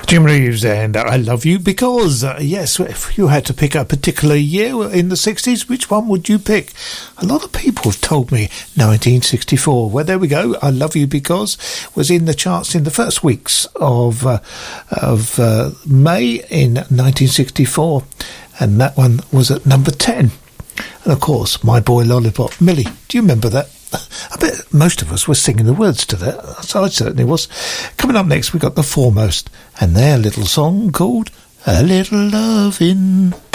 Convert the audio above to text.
Jim Reeves and I Love You Because. Yes, if you had to pick a particular year in the 60s, which one would you pick? A lot of people have told me 1964. Well, there we go. I Love You Because was in the charts in the first weeks of May in 1964. And that one was at number 10. And of course, My Boy Lollipop. Millie, do you remember that? I bet most of us were singing the words to that. So I certainly was. Coming up next, we've got The Foremost and their little song called A Little Lovin'.